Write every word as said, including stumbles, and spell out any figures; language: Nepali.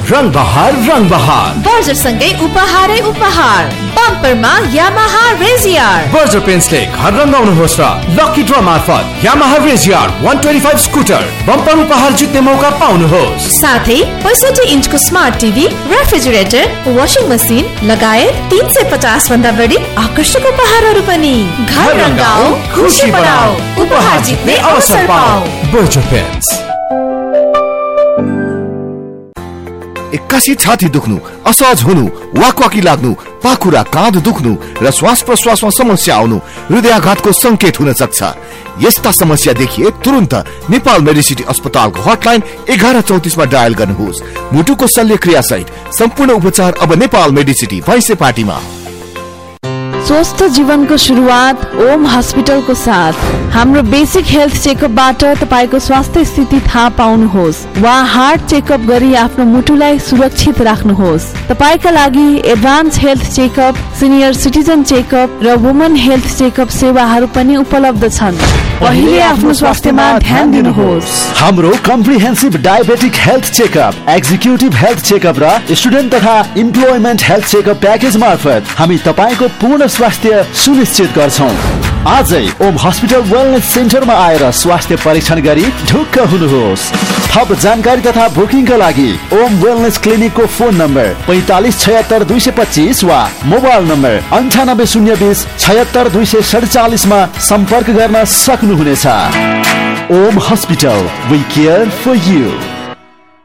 रङ बहार रङ बहार बर्जर सँगै उपहारै उपहार बम्परमा यामाहा रेजियर बर्जर पेन्ट्सले घर रङ्गाउनुहोस् र लकी ड्र मार्फत यामाहा रेजियर एक सय पच्चीस स्कुटर बम्पर उपहार जित्ने मौका पाउनुहोस्। साथै पैंसठी इन्चको smart TV, refrigerator, washing machine लगायत तीन सय पचास भन्दा बढी आकर्षक उपहारहरू पनि। घर रङ्गाऊ, खुसी बनाऊ, उपहार जित्ने अवसर पाऊ। Berger paints. एक्कासी छाती दुख्नु, असहज हुनु, वाकवाकी लाग्नु, पाखुरा काँध दुख्नु र श्वास प्रश्वासमा समस्या आउनु हृदयाघातको संकेत हुन सक्छ। यस्ता समस्या देखिए तुरन्त नेपाल मेडिसिटी अस्पतालको हटलाइन एघार चौतिस मा डायल गर्नुहोस्। मुटुको शल्यक्रिया सहित सम्पूर्ण उपचार अब नेपाल मेडिसिटी भैँसेपाटीमा। स्वस्थ जीवनको सुरुवात ओम हस्पिटलको साथ। हाम्रो बेसिक हेल्थ चेकअपबाट तपाईको स्वास्थ्य स्थिति थाहा पाउनुहोस् वा हार्ट चेकअप गरी आफ्नो मुटुलाई सुरक्षित राख्नुहोस्। तपाईका लागि advance health checkup, senior citizen checkup र वुमन हेल्थ चेकअप सेवाहरू पनि उपलब्ध छन्। पहिले आफ्नो स्वास्थ्यमा ध्यान दिनुहोस्। हाम्रो comprehensive diabetic health checkup, executive health checkup र स्टुडेन्ट तथा इम्प्लोइमेन्ट हेल्थ चेकअप प्याकेज मार्फत हामी तपाईको पूर्ण स्वास्थ्य सुनिश्चित गर्छौं। आजै ओम हस्पिटल वेलनेस सेन्टरमा आएर स्वास्थ्य परीक्षण गरी ढुक्क हुनुहोस्। थप जानकारी तथा बुकिङका लागि ओम वेलनेस क्लिनिकको फोन नम्बर पैंतालीस छयत्तर दुई सय पच्चीस वा मोबाइल नम्बर अन्ठानब्बे शून्य बीस छयत्तर दुई सय सडचालिस मा सम्पर्क गर्न सक्नुहुनेछ। Om hospital, we care for you.